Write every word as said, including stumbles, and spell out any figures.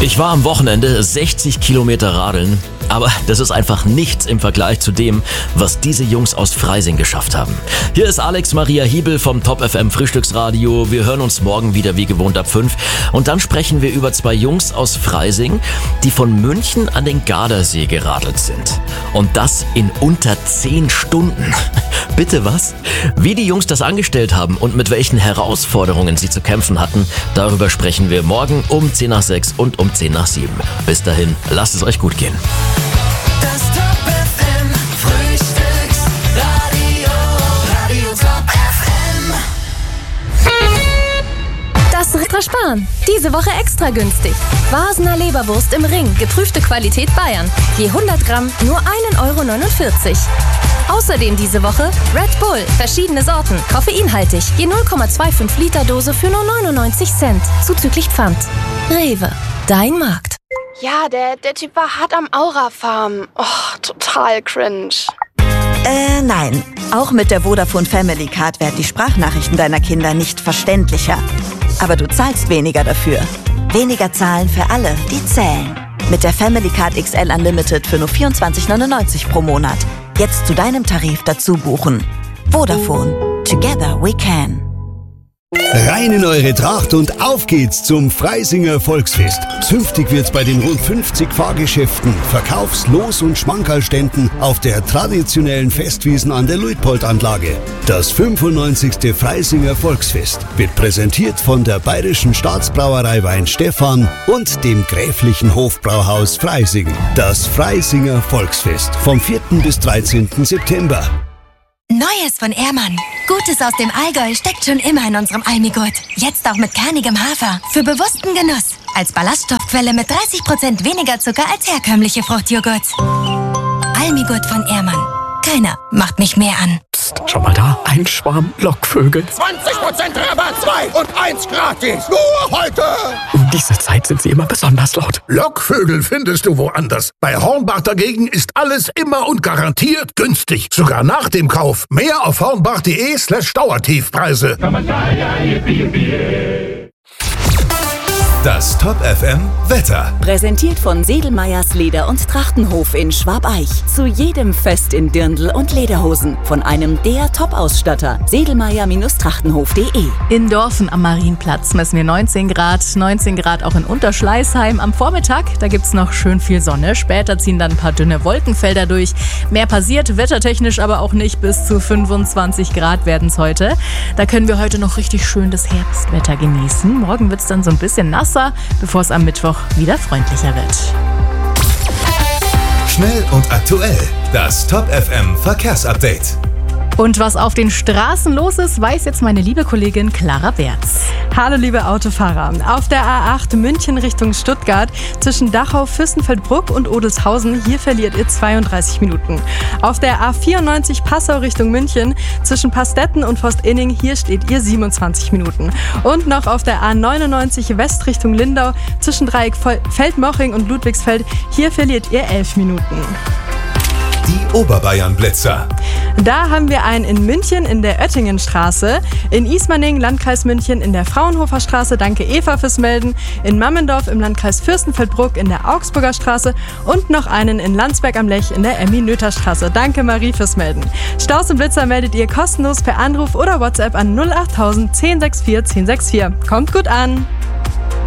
Ich war am Wochenende sechzig Kilometer radeln, aber das ist einfach nichts im Vergleich zu dem, was diese Jungs aus Freising geschafft haben. Hier ist Alex Maria Hiebel vom Top F M Frühstücksradio. Wir hören uns morgen wieder wie gewohnt ab fünf und dann sprechen wir über zwei Jungs aus Freising, die von München an den Gardasee geradelt sind. Und das in unter zehn Stunden. Bitte was? Wie die Jungs das angestellt haben und mit welchen Herausforderungen sie zu kämpfen hatten, darüber sprechen wir morgen um zehn nach sechs und um zehn nach sieben. Bis dahin, lasst es euch gut gehen. Das Top F M Frühstücksradio, Radio Top F M. Das Extra Sparen. Diese Woche extra günstig. Vasener Leberwurst im Ring. Geprüfte Qualität Bayern. Je hundert Gramm nur ein Euro neunundvierzig. Außerdem diese Woche Red Bull. Verschiedene Sorten. Koffeinhaltig. Je null Komma fünfundzwanzig Liter Dose für nur neunundneunzig Cent. Zuzüglich Pfand. Rewe. Dein Markt. Ja, der, der Typ war hart am Aura-Farm. Oh, total cringe. Äh, nein. Auch mit der Vodafone Family Card werden die Sprachnachrichten deiner Kinder nicht verständlicher. Aber du zahlst weniger dafür. Weniger zahlen für alle, die zählen. Mit der Family Card X L Unlimited für nur vierundzwanzig neunundneunzig pro Monat. Jetzt zu deinem Tarif dazu buchen. Vodafone. Together we can. Rein in eure Tracht und auf geht's zum Freisinger Volksfest. Zünftig wird's bei den rund fünfzig Fahrgeschäften, Verkaufs-, Los- und Schmankerlständen auf der traditionellen Festwiesen an der Luitpold-Anlage. Das fünfundneunzigste Freisinger Volksfest wird präsentiert von der Bayerischen Staatsbrauerei Weinstefan und dem Gräflichen Hofbrauhaus Freising. Das Freisinger Volksfest vom vierten bis dreizehnten September. Neues von Ehrmann. Gutes aus dem Allgäu steckt schon immer in unserem Almigurt. Jetzt auch mit kernigem Hafer. Für bewussten Genuss. Als Ballaststoffquelle mit dreißig Prozent weniger Zucker als herkömmliche Fruchtjoghurt. Almigurt von Ehrmann. Keiner macht mich mehr an. Psst, schau mal da. Ein Schwarm Lockvögel. zwanzig Prozent Rabatt, zwei und eins gratis. Nur heute. Um diese Zeit sind sie immer besonders laut. Lockvögel findest du woanders. Bei Hornbach dagegen ist alles immer und garantiert günstig. Sogar nach dem Kauf. Mehr auf hornbach.de slash Dauertiefpreise. Das Top F M Wetter. Präsentiert von Sedelmeyers Leder- und Trachtenhof in Schwabeich. Zu jedem Fest in Dirndl und Lederhosen. Von einem der Top-Ausstatter. Sedelmeyer Trachtenhof punkt de. In Dorfen am Marienplatz messen wir neunzehn Grad. neunzehn Grad auch in Unterschleißheim. Am Vormittag, da gibt's noch schön viel Sonne. Später ziehen dann ein paar dünne Wolkenfelder durch. Mehr passiert, wettertechnisch aber auch nicht. Bis zu fünfundzwanzig Grad werden's heute. Da können wir heute noch richtig schön das Herbstwetter genießen. Morgen wird's dann so ein bisschen nass, bevor es am Mittwoch wieder freundlicher wird. Schnell und aktuell. Das Top F M Verkehrsupdate. Und was auf den Straßen los ist, weiß jetzt meine liebe Kollegin Clara Berz. Hallo liebe Autofahrer. Auf der A acht München Richtung Stuttgart zwischen Dachau, Fürstenfeldbruck und Odelshausen, hier verliert ihr zweiunddreißig Minuten. Auf der A vierundneunzig Passau Richtung München zwischen Pastetten und Forstinning, hier steht ihr siebenundzwanzig Minuten. Und noch auf der A neunundneunzig West Richtung Lindau zwischen Dreieck Feldmoching und Ludwigsfeld, hier verliert ihr elf Minuten. Die Oberbayern-Blitzer. Da haben wir einen in München in der Oettingenstraße, in Ismaning, Landkreis München, in der Fraunhofer Straße, danke Eva fürs Melden, in Mammendorf im Landkreis Fürstenfeldbruck in der Augsburger Straße und noch einen in Landsberg am Lech in der Emmy-Noether-Straße. Danke Marie fürs Melden. Staus und Blitzer meldet ihr kostenlos per Anruf oder WhatsApp an null acht null null eins null sechs vier eins null sechs vier. Kommt gut an!